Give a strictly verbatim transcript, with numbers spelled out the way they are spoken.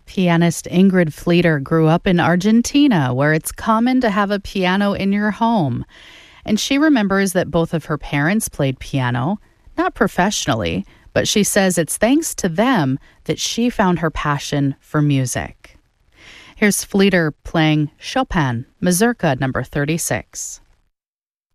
Pianist Ingrid Fleeter grew up in Argentina, where it's common to have a piano in your home. And she remembers that both of her parents played piano, not professionally, but she says it's thanks to them that she found her passion for music. Here's Fleeter playing Chopin, Mazurka number thirty-six.